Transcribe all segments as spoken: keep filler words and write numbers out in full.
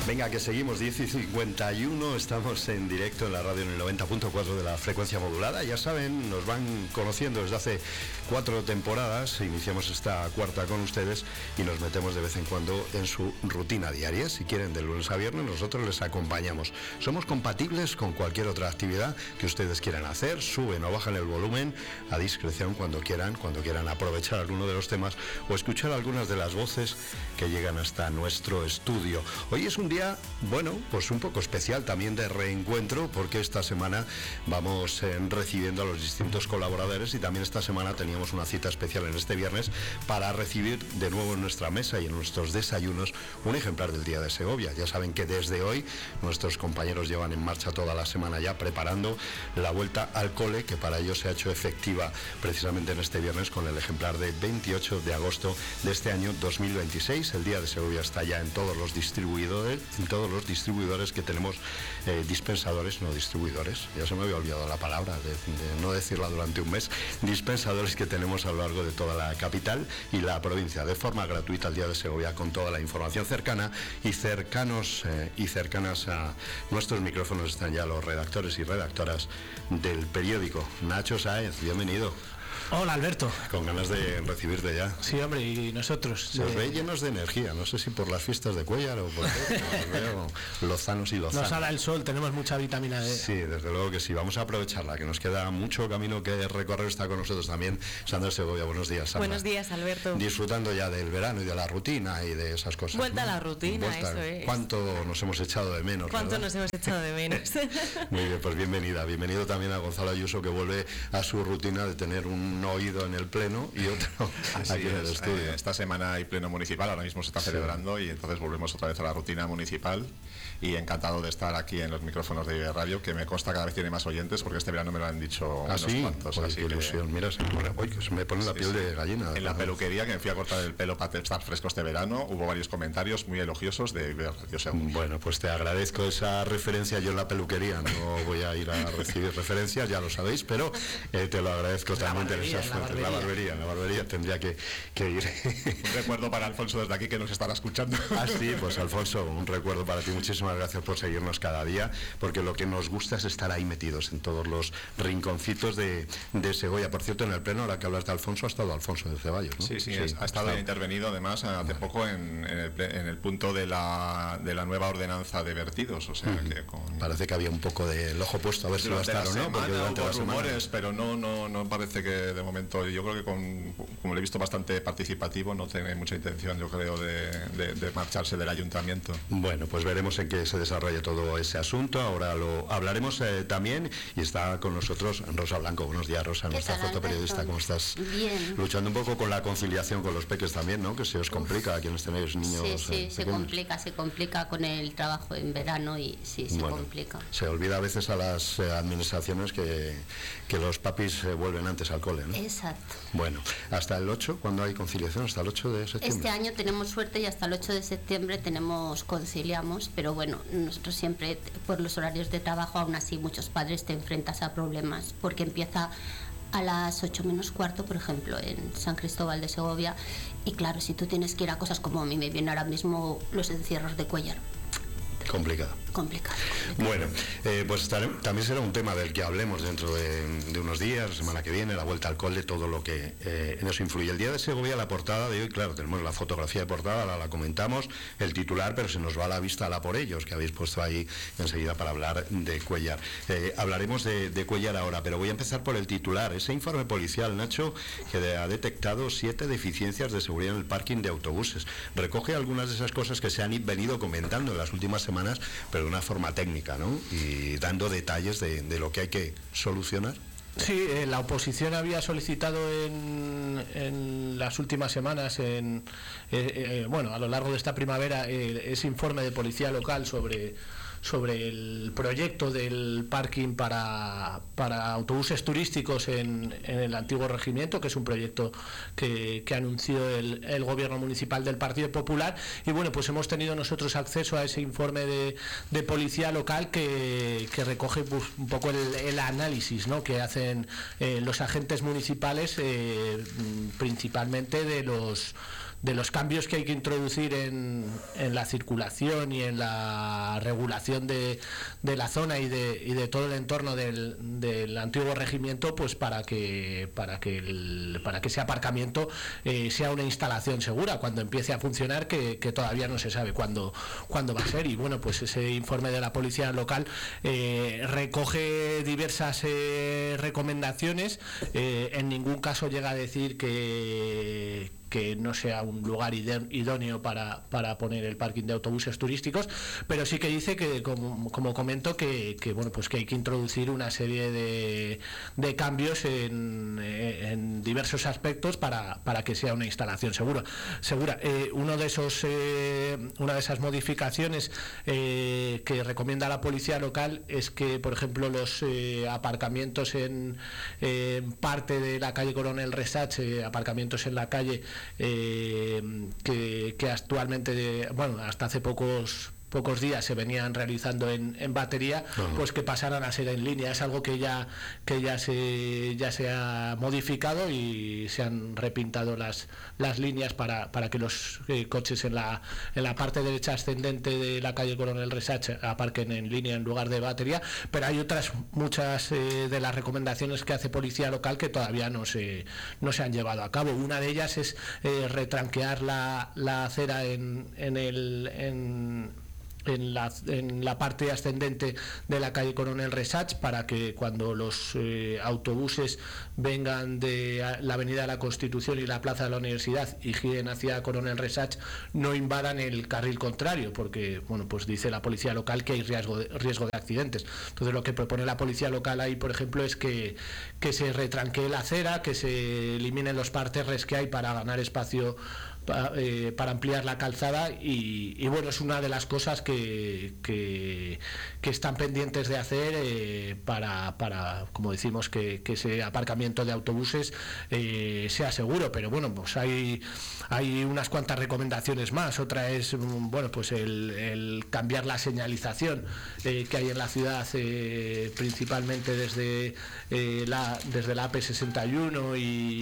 Venga, que seguimos, diez y cincuenta y uno, estamos en directo en la radio en el noventa punto cuatro de la frecuencia modulada. Ya saben, nos van conociendo desde hace cuatro temporadas, iniciamos esta cuarta con ustedes y nos metemos de vez en cuando en su rutina diaria. Si quieren, de lunes a viernes, nosotros les acompañamos. Somos compatibles con cualquier otra actividad que ustedes quieran hacer, suben o bajan el volumen a discreción cuando quieran, cuando quieran aprovechar alguno de los temas o escuchar algunas de las voces que llegan hasta nuestro estudio. Hoy es un día, bueno, pues un poco especial también de reencuentro, porque esta semana vamos eh, recibiendo a los distintos colaboradores y también esta semana teníamos una cita especial en este viernes para recibir de nuevo en nuestra mesa y en nuestros desayunos un ejemplar del Día de Segovia. Ya saben que desde hoy nuestros compañeros llevan en marcha toda la semana ya preparando la vuelta al cole, que para ello se ha hecho efectiva precisamente en este viernes con el ejemplar de veintiocho de agosto de este año dos mil veintiséis. El Día de Segovia está ya en todos los distribuidores, en todos los distribuidores que tenemos, eh, dispensadores, no distribuidores, ya se me había olvidado la palabra, de, de no decirla durante un mes, dispensadores que tenemos a lo largo de toda la capital y la provincia, de forma gratuita el Día de Segovia, con toda la información cercana y cercanos eh, y cercanas a nuestros micrófonos están ya los redactores y redactoras del periódico. Nacho Sáenz, bienvenido. Hola, Alberto. Con ganas de recibirte ya. Sí, hombre, y nosotros. Se os ve llenos de energía, no sé si por las fiestas de Cuéllar o por qué, os veo lozanos y lozanos. Nos sale el sol, tenemos mucha vitamina D. Sí, desde luego que sí, vamos a aprovecharla, que nos queda mucho camino que recorrer. Está con nosotros también Sandra Segovia. Buenos días, Sandra. Buenos días, Alberto. Disfrutando ya del verano y de la rutina y de esas cosas. Vuelta ¿no? a la rutina, Vuelta. eso es. ¿Cuánto nos hemos echado de menos? ¿Cuánto ¿verdad? nos hemos echado de menos? Muy bien, pues bienvenida. Bienvenido también a Gonzalo Ayuso, que vuelve a su rutina de tener un oído en el pleno y otro Así aquí en el es. estudio. Eh, esta semana hay pleno municipal, ahora mismo se está Sí. celebrando y entonces volvemos otra vez a la rutina municipal y encantado de estar aquí en los micrófonos de Vive Radio, que me consta cada vez tiene más oyentes porque este verano me lo han dicho Ah, unos sí, cuantos. Oye, así qué que- ilusión. Mira, se me pone, uy, que se me pone la Sí, piel sí. de gallina. En la peluquería, que me fui a cortar el pelo para estar fresco este verano, hubo varios comentarios muy elogiosos de Vive Radio Segovia. Bueno, pues te agradezco esa referencia. Yo en la peluquería no voy a ir a recibir referencias, ya lo sabéis, pero eh, te lo agradezco La también. barbería, esas la fuentes. La barbería. barbería, la barbería tendría que, que ir. Un recuerdo para Alfonso desde aquí, que nos estará escuchando. Ah, sí, pues Alfonso, un recuerdo para ti. Muchísimas gracias por seguirnos cada día, porque lo que nos gusta es estar ahí metidos en todos los rinconcitos de, de Segovia. Por cierto, en el pleno, ahora que hablas de Alfonso, ha estado Alfonso de Ceballos, ¿no? Sí, sí, es- ha estado está- intervenido además hace poco en, en el, ple- en el punto de la, de la nueva ordenanza de vertidos, o sea que con... Parece que había un poco del ojo puesto a ver si va a Durante la estar o no, semana porque durante hubo la semana... rumores, pero no, no, no parece que de momento, yo creo que con, como lo he visto bastante participativo, no tiene mucha intención, yo creo, de, de- de marcharse del ayuntamiento. Bueno, pues veremos en qué se desarrolla todo ese asunto. Ahora lo hablaremos eh, también. Y está con nosotros Rosa Blanco. Buenos días, Rosa, ¿Qué nuestra tal, fotoperiodista. Alberto? ¿Cómo estás? Bien. Luchando un poco con la conciliación con los peques también, ¿no? Que se os complica a quienes tenéis niños. Sí, sí, eh, se pequeños. complica, se complica con el trabajo en verano y sí, se Bueno, complica. se olvida a veces a las eh, administraciones que, que los papis eh, vuelven antes al cole, ¿no? Exacto. Bueno, hasta el ocho, ¿cuándo hay conciliación? Hasta el ocho de septiembre. Este año tenemos suerte y hasta el ocho de septiembre tenemos conciliamos, pero bueno, nosotros siempre por los horarios de trabajo, aún así muchos padres te enfrentas a problemas porque empieza a las ocho menos cuarto, por ejemplo, en San Cristóbal de Segovia, y claro, si tú tienes que ir a cosas como a mí me vienen ahora mismo los encierros de Cuéllar, Complicado. complicado. Bueno, eh, pues estaré- también será un tema del que hablemos dentro de, de unos días, la semana que viene, la vuelta al cole, todo lo que eh, en eso influye. El Día de Segovia, la portada de hoy, claro, tenemos la fotografía de portada, ahora la comentamos, el titular, pero se nos va la vista a la por ellos, que habéis puesto ahí enseguida para hablar de Cuéllar. Eh, hablaremos de, de Cuéllar ahora, pero voy a empezar por el titular. Ese informe policial, Nacho, que de- ha detectado siete deficiencias de seguridad en el parking de autobuses. Recoge algunas de esas cosas que se han venido comentando en las últimas semanas, pero de una forma técnica, ¿no? Y dando detalles de, de lo que hay que solucionar. Sí, eh, la oposición había solicitado en, en las últimas semanas, en, eh, eh, bueno, a lo largo de esta primavera, eh, ese informe de policía local sobre, sobre el proyecto del parking para, para autobuses turísticos en, en el antiguo regimiento, que es un proyecto que, que anunció el, el gobierno municipal del Partido Popular. Y bueno, pues hemos tenido nosotros acceso a ese informe de, de policía local que, que recoge pues, un poco el, el análisis, ¿no?, que hace Eh, los agentes municipales, eh, principalmente de los de los cambios que hay que introducir en, en la circulación y en la regulación de, de la zona y de, y de todo el entorno del, del antiguo regimiento, pues para que para que el, para que ese aparcamiento eh, sea una instalación segura cuando empiece a funcionar, que, que todavía no se sabe cuándo cuándo va a ser. Y bueno, pues ese informe de la policía local eh, recoge diversas eh, recomendaciones. Eh, en ningún caso llega a decir que que no sea un lugar idóneo para, para poner el parking de autobuses turísticos, pero sí que dice que, como, como comento, que, que bueno, pues que hay que introducir una serie de, de cambios en, en diversos aspectos para, para que sea una instalación segura. segura. Eh, uno de esos, eh, una de esas modificaciones eh, que recomienda la policía local es que, por ejemplo, los eh, aparcamientos en eh, parte de la calle Coronel Resach, eh, aparcamientos en la calle, Eh, que, que actualmente, bueno, hasta hace pocos pocos días se venían realizando en, en batería, uh-huh. pues que pasaran a ser en línea. Es algo que ya que ya se ya se ha modificado y se han repintado las las líneas para, para que los eh, coches en la en la parte derecha ascendente de la calle Coronel Resach aparquen en línea en lugar de batería, pero hay otras muchas eh, de las recomendaciones que hace policía local que todavía no se no se han llevado a cabo. Una de ellas es eh, retranquear la, la acera en, en el en En la, en la parte ascendente de la calle Coronel Resach, para que cuando los eh, autobuses vengan de la avenida de la Constitución y la plaza de la Universidad y giren hacia Coronel Resach, no invadan el carril contrario, porque bueno, pues dice la policía local que hay riesgo de, riesgo de accidentes. Entonces lo que propone la policía local ahí, por ejemplo, es que, que se retranquee la acera, que se eliminen los parterres que hay para ganar espacio Pa, eh, para ampliar la calzada y, y bueno, es una de las cosas que, que, que están pendientes de hacer eh, para, para, como decimos, que, que ese aparcamiento de autobuses eh, sea seguro. Pero bueno, pues hay, hay unas cuantas recomendaciones más. Otra es, bueno, pues el, el cambiar la señalización eh, que hay en la ciudad, eh, principalmente desde, eh, la, desde la A P sesenta y uno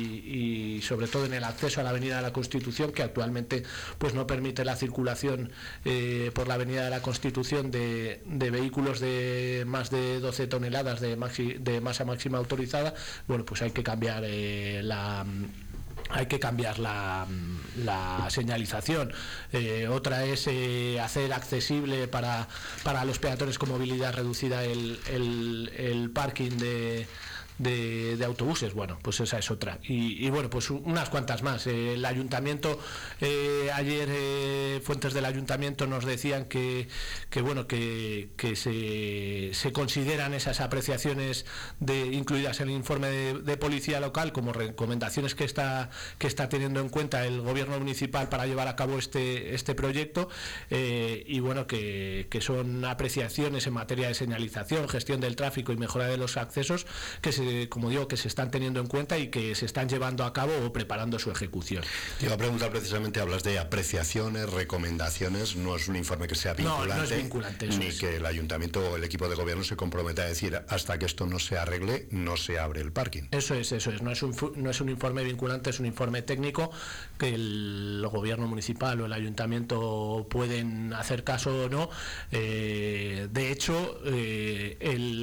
y, y sobre todo en el acceso a la avenida de la Constitución, que actualmente pues no permite la circulación eh, por la avenida de la Constitución de, de vehículos de más de doce toneladas de, maxi, de masa máxima autorizada. Bueno, pues hay que cambiar eh, la hay que cambiar la, la señalización. Eh, otra es eh, hacer accesible para, para los peatones con movilidad reducida el, el, el parking de De, de autobuses. Bueno, pues esa es otra. Y, y bueno, pues unas cuantas más. Eh, el ayuntamiento, eh, ayer eh, fuentes del ayuntamiento nos decían que, que bueno, que, que se, se consideran esas apreciaciones de, incluidas en el informe de, de policía local como recomendaciones que está, que está teniendo en cuenta el gobierno municipal para llevar a cabo este, este proyecto, eh, y bueno, que, que son apreciaciones en materia de señalización, gestión del tráfico y mejora de los accesos que se como digo, que se están teniendo en cuenta y que se están llevando a cabo o preparando su ejecución. Te iba a preguntar precisamente, hablas de apreciaciones, recomendaciones, no es un informe que sea vinculante, no, no es vinculante, ni es. que el ayuntamiento o el equipo de gobierno se comprometa a decir hasta que esto no se arregle, no se abre el parking. Eso es, eso es, no es un, no es un informe vinculante, es un informe técnico que el gobierno municipal o el ayuntamiento pueden hacer caso o no. Eh, de hecho, eh, el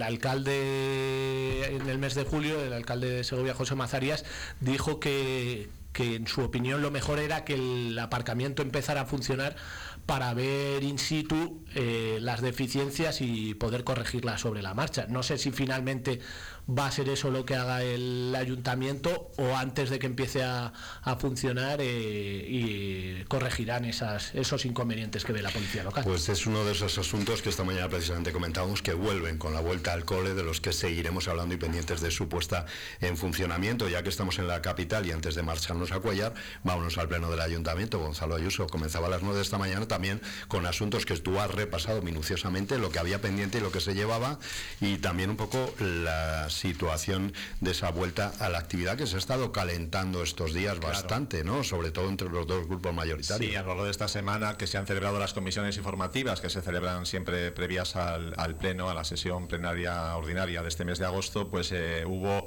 alcalde en el mes de julio, el alcalde de Segovia, José Mazarías, dijo que, que en su opinión lo mejor era que el aparcamiento empezara a funcionar para ver in situ eh, las deficiencias y poder corregirlas sobre la marcha. No sé si finalmente va a ser eso lo que haga el ayuntamiento o antes de que empiece a, a funcionar eh, y corregirán esas, esos inconvenientes que ve la policía local. Pues es uno de esos asuntos que esta mañana precisamente comentábamos, que vuelven con la vuelta al cole, de los que seguiremos hablando y pendientes de su puesta en funcionamiento. Ya que estamos en la capital y antes de marcharnos a Cuéllar, vámonos al pleno del ayuntamiento. Gonzalo Ayuso comenzaba a las nueve de esta mañana también con asuntos que tú has repasado minuciosamente, lo que había pendiente y lo que se llevaba, y también un poco la situación de esa vuelta a la actividad que se ha estado calentando estos días, claro, bastante, ¿no? Sobre todo entre los dos grupos mayoritarios. Sí, a lo largo de esta semana que se han celebrado las comisiones informativas que se celebran siempre previas al, al pleno, a la sesión plenaria ordinaria de este mes de agosto, pues eh, hubo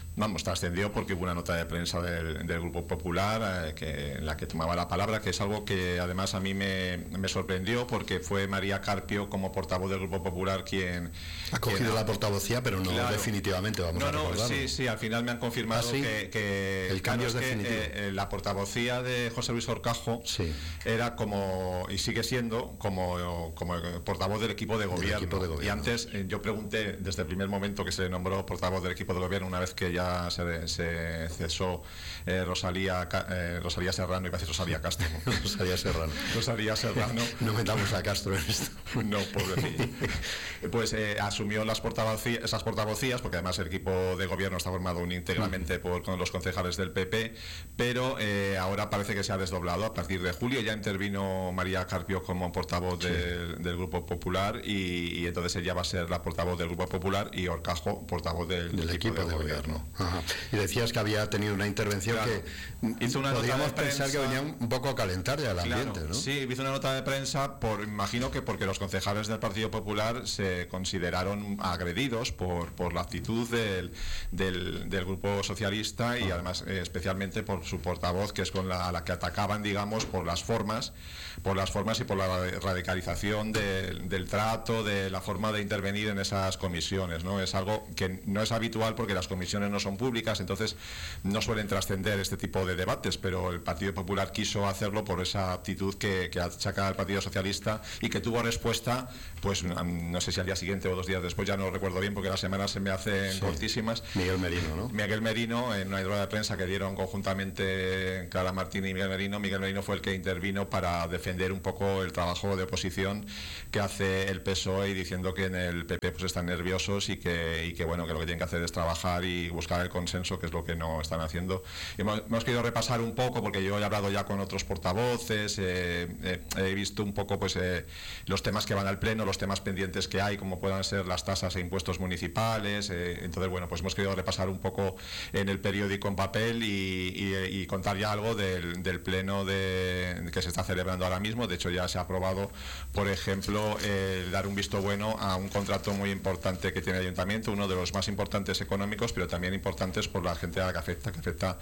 Vamos, trascendió porque hubo una nota de prensa del, del Grupo Popular eh, que, en la que tomaba la palabra, que es algo que además a mí me, me sorprendió, porque fue María Carpio, como portavoz del Grupo Popular, quien... Ha cogido quien, la portavocía, pero no claro, definitivamente, vamos no, a recordarlo. No, sí, sí, al final me han confirmado ¿Ah, sí? que, que... El cambio es que, definitivo. Eh, eh, la portavocía de José Luis Horcajo sí. era como, y sigue siendo, como, como portavoz del equipo de gobierno. Equipo de gobierno. Y antes eh, yo pregunté, desde el primer momento que se nombró portavoz del equipo de gobierno, una vez que ya se, se cesó eh, Rosalía eh, Rosalía Serrano, iba a decir Rosalía Castro. Rosalía Serrano. Rosalía Serrano. No metamos a Castro en esto. No, pobrecillo. Pues eh, asumió las portavocías, esas portavocías, porque además el equipo de gobierno está formado íntegramente mm. por con los concejales del P P, pero eh, ahora parece que se ha desdoblado. A partir de julio ya intervino María Carpio como portavoz sí. del, del Grupo Popular, y, y entonces ella va a ser la portavoz del Grupo Popular y Horcajo portavoz del, del equipo, equipo de, de gobierno. gobierno. Ajá. Y decías que había tenido una intervención claro. que hizo una podríamos nota de pensar prensa, que venía un poco a calentar ya el ambiente, claro, ¿no? Sí, hizo una nota de prensa, por imagino que porque los concejales del Partido Popular se consideraron agredidos por, por la actitud del, del, del Grupo Socialista y ah. además eh, especialmente por su portavoz, que es con la, a la que atacaban, digamos, por las formas, por las formas y por la radicalización de, del trato, de la forma de intervenir en esas comisiones, ¿no? Es algo que no es habitual porque las comisiones no son públicas, entonces no suelen trascender este tipo de debates, pero el Partido Popular quiso hacerlo por esa actitud que, que achaca al Partido Socialista y que tuvo respuesta, pues no sé si al día siguiente o dos días después, ya no lo recuerdo bien porque las semanas se me hacen sí. cortísimas. Miguel Merino, ¿no? Miguel Merino, en una rueda de prensa que dieron conjuntamente Clara Martín y Miguel Merino, Miguel Merino fue el que intervino para defender un poco el trabajo de oposición que hace el P S O E, y diciendo que en el P P pues están nerviosos y que, y que bueno, que lo que tienen que hacer es trabajar y buscar el consenso, que es lo que no están haciendo. Y hemos, hemos querido repasar un poco, porque yo he hablado ya con otros portavoces, eh, eh, he visto un poco pues eh, los temas que van al Pleno, los temas pendientes que hay, como puedan ser las tasas e impuestos municipales, eh, entonces bueno, pues hemos querido repasar un poco en el periódico en papel y, y, y contar ya algo del, del Pleno de, que se está celebrando ahora mismo. De hecho ya se ha aprobado, por ejemplo, eh, dar un visto bueno a un contrato muy importante que tiene el Ayuntamiento, uno de los más importantes económicos, pero también importantes por la gente a la que afecta, que afecta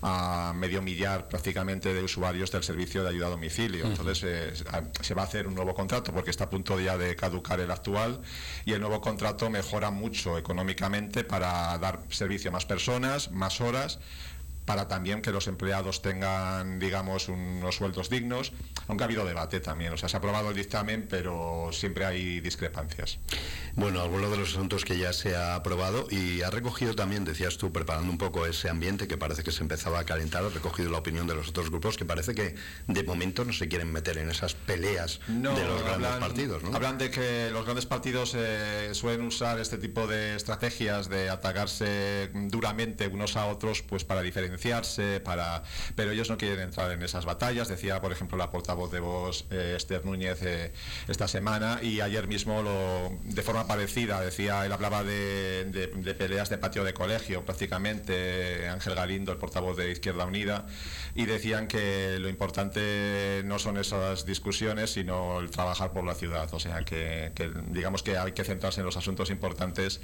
a medio millar prácticamente de usuarios del servicio de ayuda a domicilio. Entonces eh, se va a hacer un nuevo contrato porque está a punto ya de caducar el actual, y el nuevo contrato mejora mucho económicamente para dar servicio a más personas, más horas, para también que los empleados tengan, digamos, unos sueldos dignos, aunque ha habido debate también. O sea, se ha aprobado el dictamen, pero siempre hay discrepancias. Bueno, algunos de los asuntos que ya se ha aprobado, y ha recogido también, decías tú, preparando un poco ese ambiente que parece que se empezaba a calentar, ha recogido la opinión de los otros grupos, que parece que de momento no se quieren meter en esas peleas no, de los grandes hablan, partidos, ¿no? Hablan de que los grandes partidos eh, suelen usar este tipo de estrategias de atacarse duramente unos a otros, pues para diferenciar, para, pero ellos no quieren entrar en esas batallas. Decía, por ejemplo, la portavoz de Vox, eh, Esther Núñez, eh, esta semana, y ayer mismo lo, de forma parecida, decía, él hablaba de, de, de peleas de patio de colegio prácticamente, Ángel Galindo, el portavoz de Izquierda Unida, y decían que lo importante no son esas discusiones, sino el trabajar por la ciudad. O sea, que, que digamos que hay que centrarse en los asuntos importantes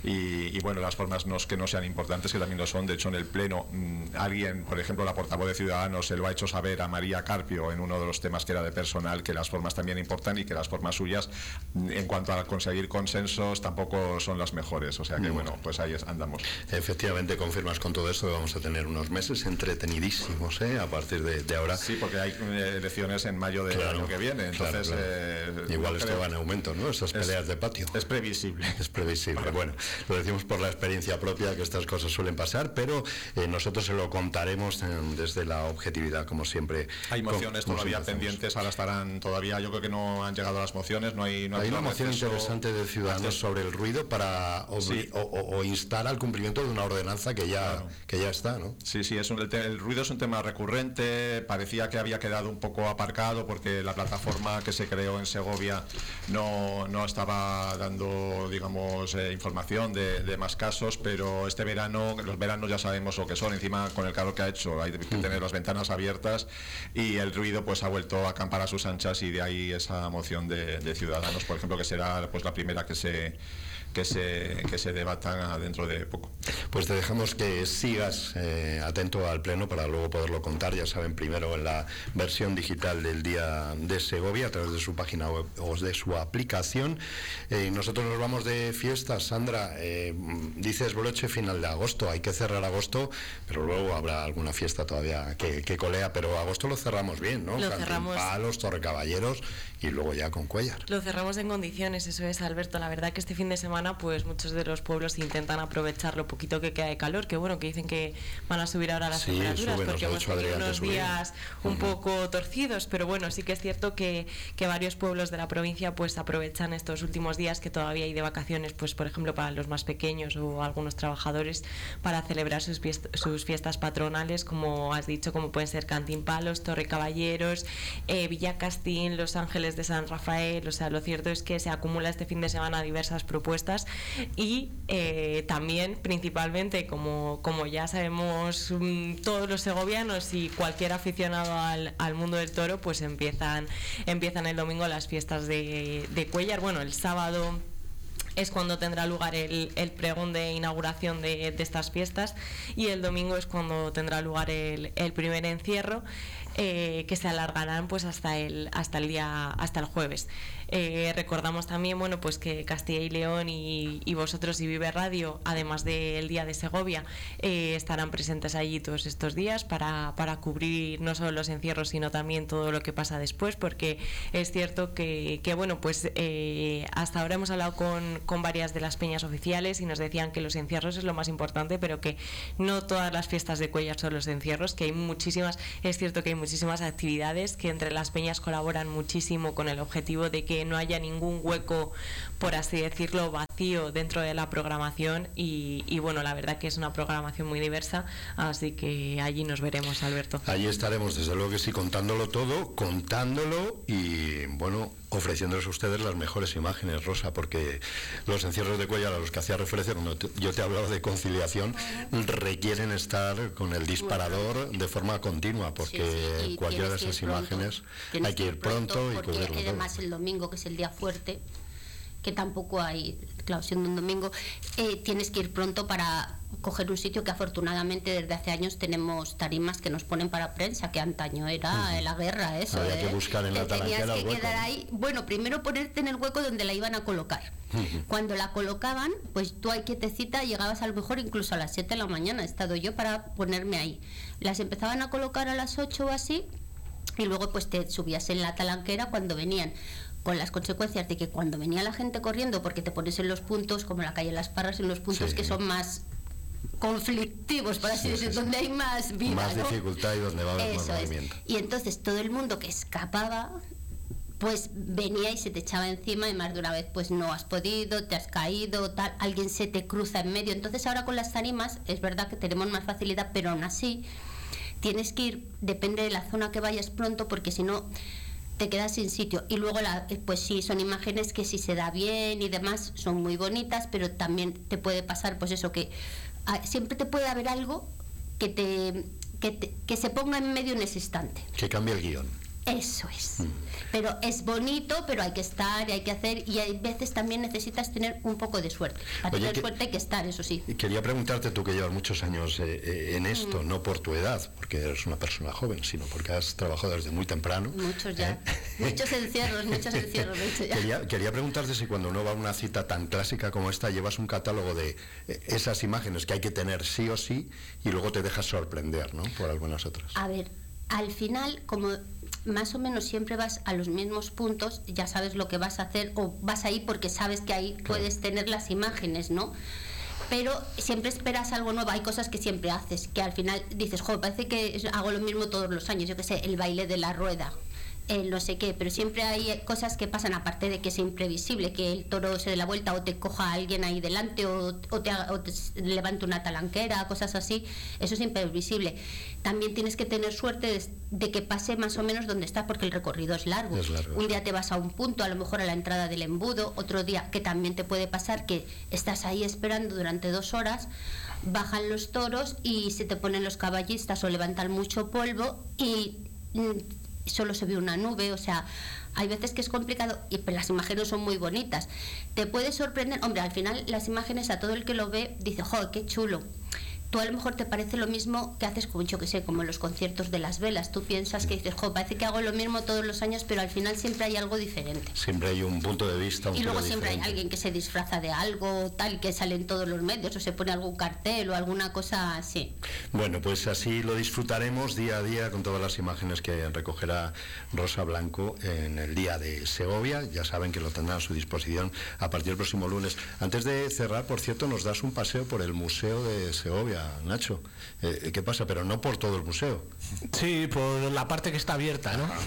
y, y bueno, las formas no es que no sean importantes, que también lo son. De hecho, en el Pleno alguien, por ejemplo, la portavoz de Ciudadanos, se lo ha hecho saber a María Carpio en uno de los temas que era de personal, que las formas también importan y que las formas suyas, en cuanto a conseguir consensos, tampoco son las mejores. O sea que, bueno, pues ahí andamos. Efectivamente, confirmas con todo esto que vamos a tener unos meses entretenidísimos, ¿eh? A partir de, de ahora. Sí, porque hay elecciones en mayo del claro, año que viene. Entonces, claro, claro. Eh, igual esto creo, va en aumento, ¿no? Esas peleas es, de patio. Es previsible. Es previsible. Vale. Bueno, lo decimos por la experiencia propia, que estas cosas suelen pasar, pero eh, nosotros se lo contaremos eh, desde la objetividad, como siempre. Hay mociones como, todavía pendientes, ahora estarán todavía, yo creo que no han llegado las mociones, no hay... No hay una moción receso, interesante de Ciudadanos hacer... sobre el ruido para sí. o, o, o instar al cumplimiento de una ordenanza que ya, claro. que ya está, ¿no? Sí, sí, es un, el, el ruido es un tema recurrente, parecía que había quedado un poco aparcado porque la plataforma que se creó en Segovia no, no estaba dando, digamos, eh, información de, de más casos, pero este verano, los veranos ya sabemos lo que son, en encima con el calor que ha hecho hay que tener las ventanas abiertas y el ruido pues ha vuelto a acampar a sus anchas, y de ahí esa moción de, de Ciudadanos, por ejemplo, que será pues la primera que se que se que se debata dentro de poco. Pues te dejamos que sigas eh, atento al pleno para luego poderlo contar, ya saben, primero en la versión digital del Día de Segovia a través de su página web o de su aplicación. Eh, nosotros nos vamos de fiestas. Sandra, eh, dices broche final de agosto, hay que cerrar agosto, pero luego habrá alguna fiesta todavía que, que colea, pero agosto lo cerramos bien, ¿no? Lo cerramos. Palos, Torrecaballeros y luego ya con Cuéllar. Lo cerramos en condiciones, eso es, Alberto. La verdad que este fin de semana pues muchos de los pueblos intentan aprovechar lo poquito que queda de calor, que bueno, que dicen que van a subir ahora las sí, temperaturas sube, porque hemos tenido unos días un uh-huh. poco torcidos, pero bueno, sí que es cierto que, que varios pueblos de la provincia pues aprovechan estos últimos días que todavía hay de vacaciones, pues por ejemplo para los más pequeños o algunos trabajadores, para celebrar sus fiestas, sus fiestas patronales, como has dicho, como pueden ser Cantimpalos, Torrecaballeros, eh, Villacastín, Los Ángeles de San Rafael. O sea, lo cierto es que se acumula este fin de semana diversas propuestas y eh, también principalmente, como, como ya sabemos um, todos los segovianos y cualquier aficionado al, al mundo del toro, pues empiezan, empiezan el domingo las fiestas de, de Cuéllar. Bueno, el sábado es cuando tendrá lugar el, el pregón de inauguración de, de estas fiestas, y el domingo es cuando tendrá lugar el, el primer encierro, eh, que se alargarán pues hasta el hasta el día hasta el jueves. Eh, recordamos también, bueno, pues que Castilla y León y, y vosotros y Vive Radio, además del Día de Segovia, eh, estarán presentes allí todos estos días para, para cubrir no solo los encierros, sino también todo lo que pasa después, porque es cierto que, que bueno, pues eh, hasta ahora hemos hablado con, con varias de las peñas oficiales y nos decían que los encierros es lo más importante, pero que no todas las fiestas de Cuéllar son los encierros, que hay muchísimas, es cierto que hay muchísimas actividades, que entre las peñas colaboran muchísimo con el objetivo de que no haya ningún hueco, por así decirlo, vacío dentro de la programación, y, y bueno, la verdad que es una programación muy diversa, así que allí nos veremos, Alberto. Allí estaremos, desde luego que sí, contándolo todo, contándolo y bueno, ofreciéndoles a ustedes las mejores imágenes, Rosa, porque los encierros de Cuéllar a los que hacía referencia cuando te, yo te hablaba de conciliación, requieren estar con el disparador de forma continua, porque sí, sí, cualquiera de esas imágenes hay que ir pronto, pronto y porque cubrirlo además todo. El domingo, que es el día fuerte, que tampoco hay, claro, siendo un domingo, eh, tienes que ir pronto para coger un sitio que afortunadamente desde hace años tenemos tarimas que nos ponen para prensa, que antaño era uh-huh. la guerra, eso. Había ¿eh? que buscar en Te la talanquera tenías que el hueco. Quedar ahí, bueno, primero ponerte en el hueco donde la iban a colocar. Uh-huh. Cuando la colocaban, pues tú ahí quietecita, llegabas a lo mejor incluso a las siete de la mañana, he estado yo para ponerme ahí. Las empezaban a colocar a las ocho o así, y luego pues te subías en la talanquera cuando venían, con las consecuencias de que cuando venía la gente corriendo, porque te pones en los puntos, como la calle Las Parras, en los puntos sí. que son más conflictivos, por así sí, decir, sí, donde sí. hay más vida, más ¿no? dificultad y donde va a haber Eso más es. movimiento. Y entonces todo el mundo que escapaba, pues venía y se te echaba encima, y más de una vez pues no has podido, te has caído, tal, alguien se te cruza en medio. Entonces ahora con las tarimas es verdad que tenemos más facilidad, pero aún así tienes que ir, depende de la zona que vayas pronto, porque si no te quedas sin sitio. Y luego la, pues sí, son imágenes que si se da bien y demás son muy bonitas, pero también te puede pasar pues eso, que a, siempre te puede haber algo que te, que te que se ponga en medio en ese instante, que cambie el guión. Eso es. Mm. Pero es bonito, pero hay que estar y hay que hacer, y hay veces también necesitas tener un poco de suerte. Para Oye, tener que, suerte hay que estar, eso sí. Quería preguntarte, tú que llevas muchos años eh, eh, en esto, mm. no por tu edad, porque eres una persona joven, sino porque has trabajado desde muy temprano. Muchos ya. ¿Eh? Muchos encierros, muchos encierros. Muchos ya. Quería, quería preguntarte si cuando uno va a una cita tan clásica como esta, llevas un catálogo de eh, esas imágenes que hay que tener sí o sí, y luego te dejas sorprender, ¿no?, por algunas otras. A ver, al final, como más o menos siempre vas a los mismos puntos, ya sabes lo que vas a hacer, o vas ahí porque sabes que ahí claro. puedes tener las imágenes, ¿no? Pero siempre esperas algo nuevo. Hay cosas que siempre haces, que al final dices, joder, parece que hago lo mismo todos los años. Yo qué sé, el baile de la rueda. el no sé qué, pero siempre hay cosas que pasan, aparte de que es imprevisible, que el toro se dé la vuelta o te coja a alguien ahí delante o, o, te, o te levante una talanquera, cosas así, eso es imprevisible. También tienes que tener suerte de, de que pase más o menos donde está, porque el recorrido es largo. es largo. Un día te vas a un punto, a lo mejor a la entrada del embudo, otro día que también te puede pasar que estás ahí esperando durante dos horas, bajan los toros y se te ponen los caballistas o levantan mucho polvo y solo se ve una nube, o sea, hay veces que es complicado y las imágenes son muy bonitas. Te puede sorprender, hombre, al final las imágenes a todo el que lo ve dice, ¡joder, qué chulo! Tú a lo mejor te parece lo mismo que haces, como yo que sé, como en los conciertos de las velas. Tú piensas que dices, jo, parece que hago lo mismo todos los años, pero al final siempre hay algo diferente. Siempre hay un punto de vista, un Y luego giro siempre diferente. hay alguien que se disfraza de algo, tal, que sale en todos los medios, o se pone algún cartel o alguna cosa así. Bueno, pues así lo disfrutaremos día a día con todas las imágenes que recogerá Rosa Blanco en el día de Segovia. Ya saben que lo tendrán a su disposición a partir del próximo lunes. Antes de cerrar, por cierto, nos das un paseo por el Museo de Segovia, Nacho. Eh, ¿Qué pasa? Pero no por todo el museo. Sí, por la parte que está abierta, ¿no?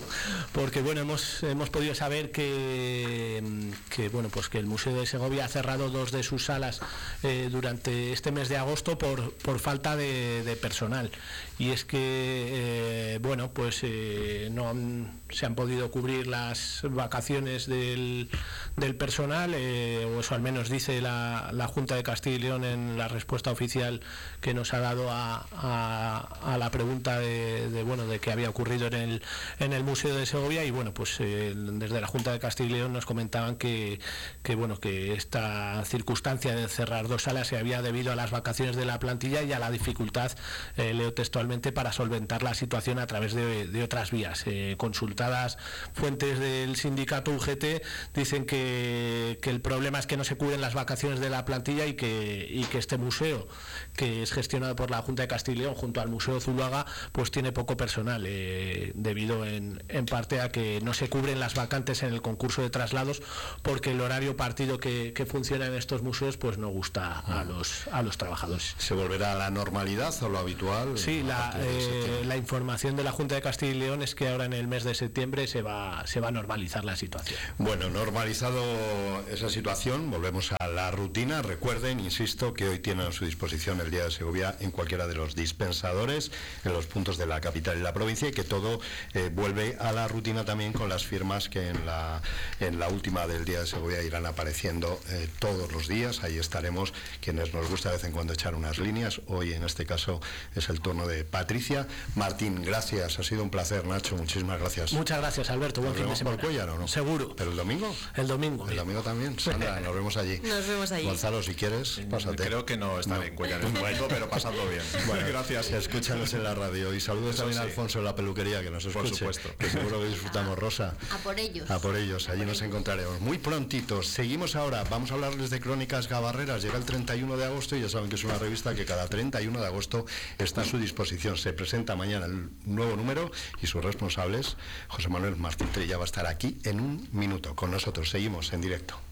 Porque bueno, hemos hemos podido saber que, que bueno, pues que el Museo de Segovia ha cerrado dos de sus salas eh, durante este mes de agosto por, por falta de, de personal. Y es que eh, bueno, pues eh, no han, se han podido cubrir las vacaciones del, del personal, eh, o eso al menos dice la, la Junta de Castilla y León en la respuesta oficial que nos ha dado a, a, a la pregunta de, de bueno de qué había ocurrido en el en el Museo de Segovia. Y bueno, pues eh, desde la Junta de Castilla y León nos comentaban que, que bueno que esta circunstancia de cerrar dos salas se había debido a las vacaciones de la plantilla y a la dificultad, eh, leo textualmente, para solventar la situación a través de, de otras vías. Eh, consultadas fuentes del sindicato U G T dicen que, que el problema es que no se cubren las vacaciones de la plantilla y que, y que este museo, que es gestionado por la Junta de Castilla y León junto al Museo Zuloaga, pues tiene poco personal, eh, debido en, en parte a que no se cubren las vacantes en el concurso de traslados, porque el horario partido que, que funciona en estos museos pues no gusta a los a los trabajadores. ¿Se volverá a la normalidad o lo habitual? Sí, la, eh, la información de la Junta de Castilla y León es que ahora en el mes de septiembre se va se va a normalizar la situación. Bueno, normalizado esa situación, volvemos a la rutina. Recuerden, insisto, que hoy tienen a su disposición el Día de Segovia en cualquiera de los dispensadores, en los puntos de la capital y la provincia, y que todo eh, vuelve a la rutina también con las firmas que en la, en la última del Día de Segovia irán apareciendo eh, todos los días. Ahí estaremos, quienes nos gusta de vez en cuando echar unas líneas. Hoy en este caso es el turno de Patricia. Martín, gracias, ha sido un placer. Nacho, muchísimas gracias. Muchas gracias, Alberto. Buen ¿Nos fin de vemos semana. por Cuéllar o no? Seguro. ¿Pero el domingo? El domingo. El domingo también. Sandra, nos vemos allí. Nos vemos allí. Gonzalo, si quieres, pásate. Creo que no estaré No. en Cuéllar el domingo, pero pasadlo bien. Bueno, gracias. Escúchanos en la radio y saludos Eso también a sí. Alfonso en la peluquería, que nos Por escuche, supuesto. que seguro que disfrutamos. Rosa, A por ellos. a por ellos, allí nos encontraremos muy prontito. Seguimos ahora, vamos a hablarles de Crónicas Gabarreras. Llega el treinta y uno de agosto y ya saben que es una revista que cada treinta y uno de agosto está a su disposición. Se presenta mañana el nuevo número y sus responsables, José Manuel Martín Trilla, va a estar aquí en un minuto con nosotros. Seguimos en directo.